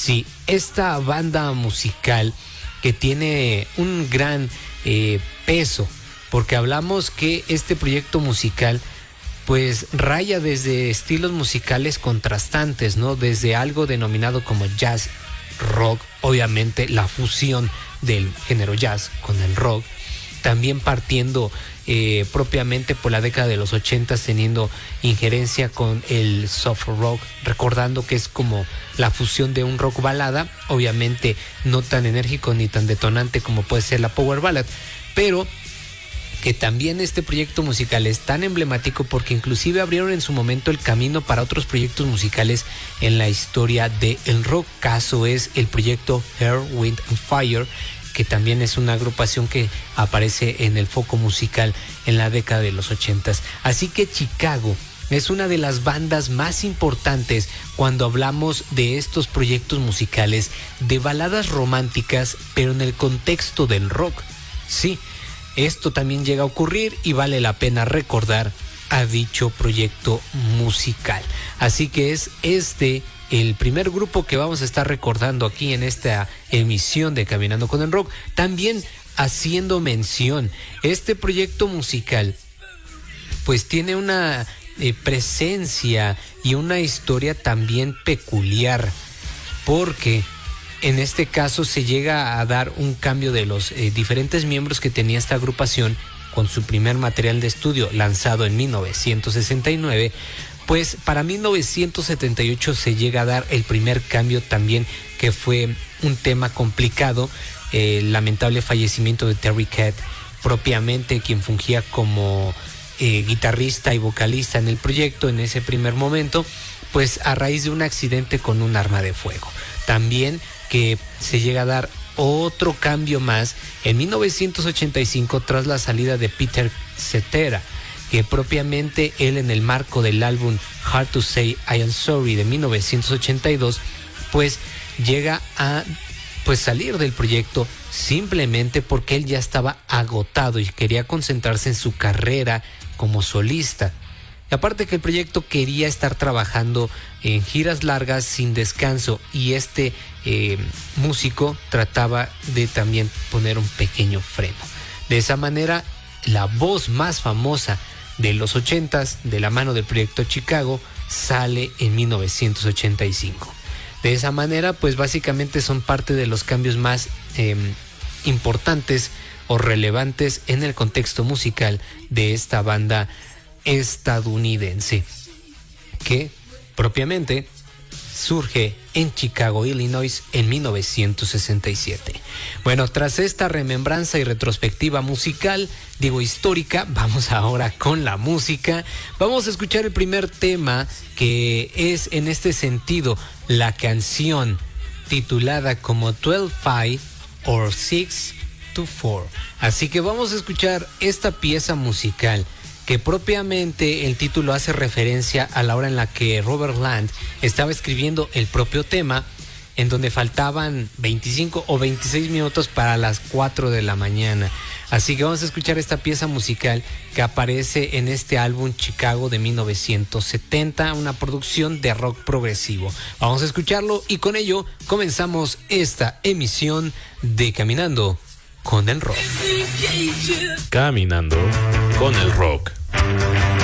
Sí, esta banda musical que tiene un gran peso, porque hablamos que este proyecto musical pues raya desde estilos musicales contrastantes, ¿no? Desde algo denominado como jazz rock, obviamente la fusión del género jazz con el rock, también partiendo propiamente por la década de los 80, teniendo injerencia con el soft rock, recordando que es como la fusión de un rock balada, obviamente no tan enérgico ni tan detonante como puede ser la power ballad, pero que también este proyecto musical es tan emblemático porque inclusive abrieron en su momento el camino para otros proyectos musicales en la historia del rock. Caso es el proyecto Earth, Wind and Fire, que también es una agrupación que aparece en el foco musical en la década de los 80s. Así que Chicago es una de las bandas más importantes cuando hablamos de estos proyectos musicales de baladas románticas, pero en el contexto del rock. Sí, esto también llega a ocurrir y vale la pena recordar a dicho proyecto musical. Así que es el primer grupo que vamos a estar recordando aquí en esta emisión de Caminando con el Rock. También haciendo mención, este proyecto musical pues tiene una presencia y una historia también peculiar, porque en este caso se llega a dar un cambio de los diferentes miembros que tenía esta agrupación con su primer material de estudio lanzado en 1969. Pues para 1978 se llega a dar el primer cambio también, que fue un tema complicado, el lamentable fallecimiento de Terry Kath, propiamente quien fungía como guitarrista y vocalista en el proyecto en ese primer momento, pues a raíz de un accidente con un arma de fuego. También que se llega a dar otro cambio más en 1985 tras la salida de Peter Cetera, que propiamente él en el marco del álbum Hard to Say I Am Sorry de 1982 pues llega a salir del proyecto simplemente porque él ya estaba agotado y quería concentrarse en su carrera como solista. Y aparte que el proyecto quería estar trabajando en giras largas sin descanso, y este músico trataba de también poner un pequeño freno. De esa manera, la voz más famosa de los 80s, de la mano del proyecto Chicago, sale en 1985. De esa manera, pues básicamente son parte de los cambios más importantes o relevantes en el contexto musical de esta banda estadounidense, que propiamente surge en Chicago, Illinois, en 1967. Bueno, tras esta remembranza y retrospectiva musical, histórica, vamos ahora con la música. Vamos a escuchar el primer tema, que es en este sentido la canción titulada como 12-5 or 6-4. Así que vamos a escuchar esta pieza musical, que propiamente el título hace referencia a la hora en la que Robert Plant estaba escribiendo el propio tema, en donde faltaban 25 o 26 minutos para las 4 de la mañana. Así que vamos a escuchar esta pieza musical que aparece en este álbum Chicago de 1970, una producción de rock progresivo. Vamos a escucharlo y con ello comenzamos esta emisión de Caminando con el Rock. Caminando con el Rock.